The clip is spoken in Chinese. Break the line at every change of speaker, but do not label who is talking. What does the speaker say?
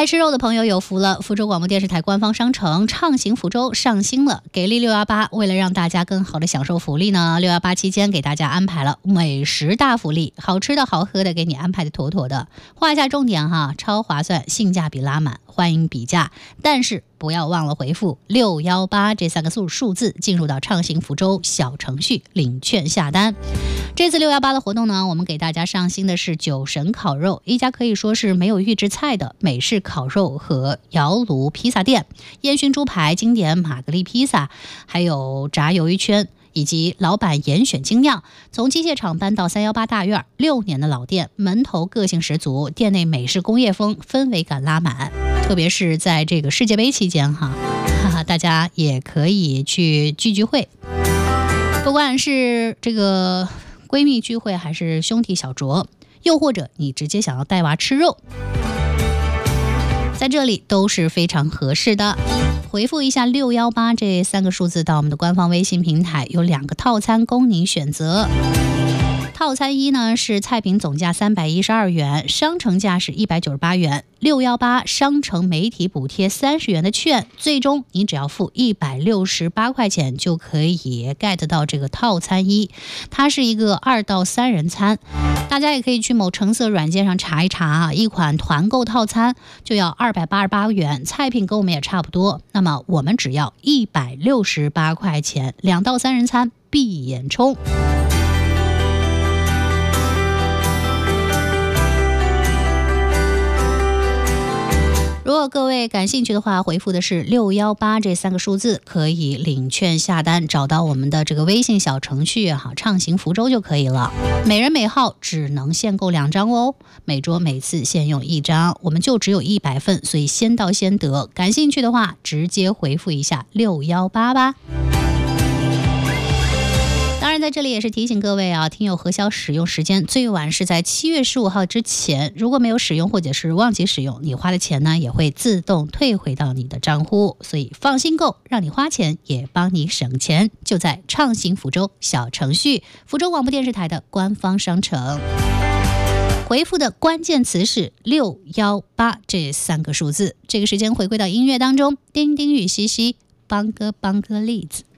爱吃肉的朋友有福了，福州广播电视台官方商城畅行福州上新了，给力618。为了让大家更好的享受福利呢，618期间给大家安排了美食大福利，好吃的好喝的给你安排的妥妥的。画一下重点哈，超划算，性价比拉满，欢迎比价。但是不要忘了回复618这3个数字，进入到畅行福州小程序领券下单。这次618的活动呢，我们给大家上新的是酒神烤肉，一家可以说是没有预制菜的美式烤肉和窑炉披萨店，烟熏猪排、经典玛格丽披萨，还有炸鱿鱼圈，以及老板严选精酿，从机械厂搬到318大院，6年的老店，门头个性十足，店内美式工业风，氛围感拉满。特别是在这个世界杯期间大家也可以去聚会，不管是这个闺蜜聚会还是兄弟小酌，又或者你直接想要带娃吃肉，在这里都是非常合适的。回复一下618这3个数字到我们的官方微信平台，有2个套餐供您选择。套餐1呢是菜品总价312元，商城价是198元，618商城媒体补贴30元的券，最终你只要付168块钱就可以 get 到这个套餐1，它是一个2到3人餐。大家也可以去某橙色软件上查一查一款团购套餐就要288元，菜品跟我们也差不多，那么我们只要168块钱，2到3人餐闭眼冲。如果各位感兴趣的话，回复的是618这3个数字，可以领券下单，找到我们的这个微信小程序畅行福州就可以了。每人每号只能限购2张哦，每桌每次限用1张，我们就只有100份，所以先到先得。感兴趣的话，直接回复一下618吧。当然在这里也是提醒各位听友核销使用时间最晚是在7月15号之前，如果没有使用或者是忘记使用，你花的钱呢也会自动退回到你的账户，所以放心购，让你花钱也帮你省钱，就在畅行福州小程序，福州广播电视台的官方商城。回复的关键词是618这3个数字。这个时间回归到音乐当中，丁丁与西西帮个例子。